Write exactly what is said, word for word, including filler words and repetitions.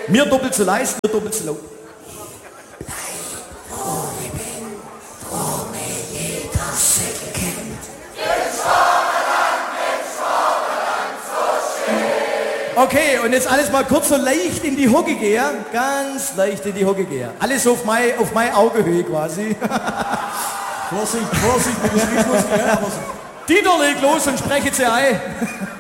Mir doppelt so leise, mir doppelt so laut. Okay, und jetzt alles mal kurz so leicht in die Hocke gehen. Ganz leicht in die Hocke gehen. Alles auf meine auf mein Augehöhe quasi. Vorsicht, Vorsicht mit dem Schrittmuskel. Ja, Dieter, leg los und spreche sie ein.